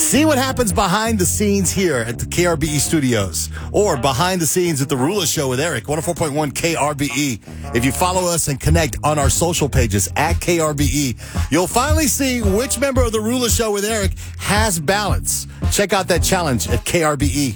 See what happens behind the scenes here at the KRBE studios or behind the scenes at the Rula Show with Eric, 104.1 KRBE. If you follow us and connect on our social pages at KRBE, you'll finally see which member of the Rula Show with Eric has balance. Check out that challenge at KRBE.